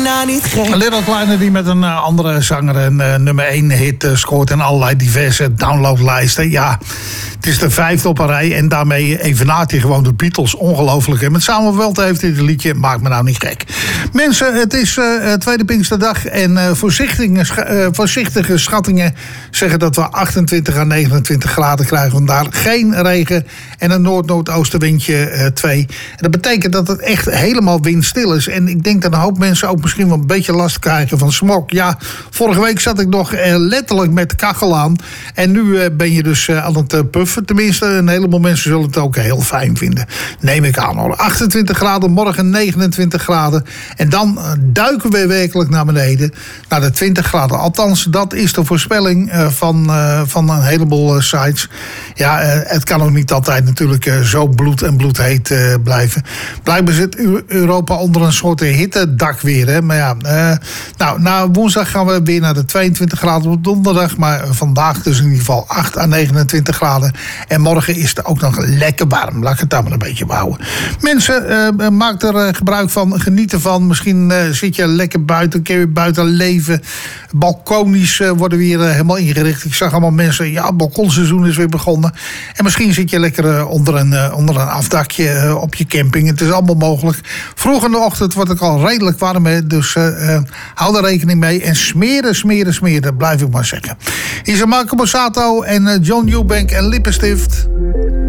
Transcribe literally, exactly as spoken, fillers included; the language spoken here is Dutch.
nou niet gek. Little Kleine die met een uh, andere zanger een uh, nummer één hit uh, scoort en allerlei diverse downloadlijsten. Ja, het is de vijfde op een rij en daarmee evenaart hij gewoon de Beatles. Ongelooflijk. En met Samenveld heeft hij het liedje Maak me nou niet gek. Mensen, het is uh, tweede Pinksterdag en uh, voorzichtige, uh, voorzichtige schattingen zeggen dat we achtentwintig à negenentwintig graden krijgen vandaag. Geen regen en een noord-noordoostenwindje uh, twee. En dat betekent dat het echt helemaal windstil is. En ik denk dat een hoop mensen ook misschien wel een beetje last krijgen van smog. Ja, vorige week zat ik nog uh, letterlijk met de kachel aan. En nu uh, ben je dus uh, aan het uh, puffen. Tenminste, een heleboel mensen zullen het ook heel fijn vinden. Neem ik aan hoor. achtentwintig graden, morgen negenentwintig graden. En dan uh, duiken we werkelijk naar beneden. Naar de twintig graden. Althans, dat is de voorspelling uh, van, uh, van een heleboel uh, sites. Ja, uh, het kan ook niet altijd natuurlijk uh, zo bloed en bloedheet uh, blijven. Blijkbaar zit Europa onder een soort hittedak weer. Hè? Maar ja, uh, nou, na woensdag gaan we weer naar de tweeëntwintig graden op donderdag. Maar vandaag dus in ieder geval acht à negenentwintig graden. En morgen is het ook nog lekker warm. Laat ik het daar maar een beetje bouwen. Mensen, uh, maak er uh, gebruik van. Geniet ervan. Misschien uh, zit je lekker buiten. Kun je buiten leven. Balkonies uh, worden weer uh, helemaal ingericht. Ik zag allemaal mensen. Ja, het balkonseizoen is weer begonnen. En misschien zit je lekker uh, onder, een, uh, onder een afdakje uh, op je camping. Het is allemaal mogelijk. Vroeg in de ochtend wordt het al redelijk warm. Hè? Dus uh, uh, hou er rekening mee. En smeren, smeren, smeren. Blijf ik maar zeggen. Hier is Marco Borsato en uh, John Eubank en Lippenstift.